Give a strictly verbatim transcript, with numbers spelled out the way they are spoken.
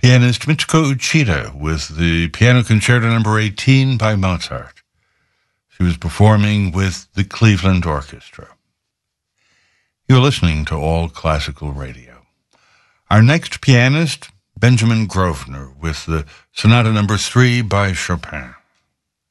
pianist Mitsuko Uchida with the Piano Concerto Number eighteen by Mozart. She was performing with the Cleveland Orchestra. You're listening to All Classical Radio. Our next pianist, Benjamin Grosvenor, with the Sonata Number three by Chopin.